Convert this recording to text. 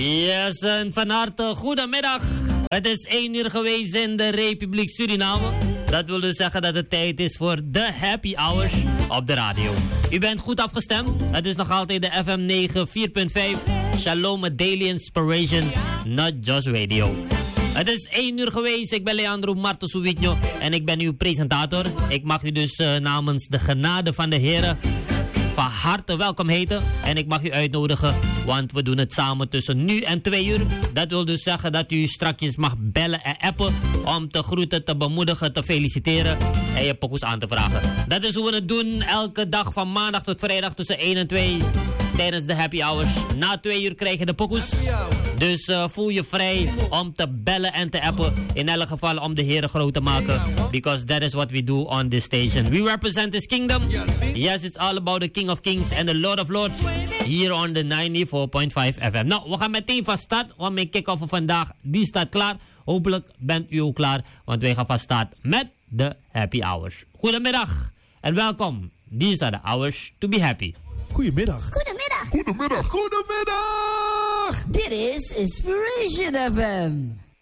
Yes, en van harte goedemiddag. Het is 1 uur geweest in de Republiek Suriname. Dat wil dus zeggen dat het tijd is voor de Happy Hours op de radio. U bent goed afgestemd. Het is nog altijd de FM 94.5. Shalom, a daily inspiration, not just radio. Het is 1 uur geweest. Ik ben Leandro Martensouwitjo en ik ben uw presentator. Ik mag u dus namens de genade van de Heer van harte welkom heten. En ik mag u uitnodigen, want we doen het samen tussen nu en 2 uur. Dat wil dus zeggen dat u strakjes mag bellen en appen om te groeten, te bemoedigen, te feliciteren en je pokoes aan te vragen. Dat is hoe we het doen elke dag van maandag tot vrijdag tussen 1 en 2 tijdens de Happy Hours. Na 2 uur krijg je de pokoes. Dus voel je vrij om te bellen en te appen. In elk geval om de Heer groot te maken. Because that is what we do on this station. We represent His kingdom. Yes, it's all about the King of Kings and the Lord of Lords. Here on the 94.5 FM. Nou, we gaan meteen van start. Want mijn kick-off van vandaag, die staat klaar. Hopelijk bent u ook klaar. Want wij gaan van start met de Happy Hours. Goedemiddag en welkom. These are the hours to be happy. Goedemiddag. Goedemiddag. Goedemiddag. Goedemiddag. Dit is Inspiration FM.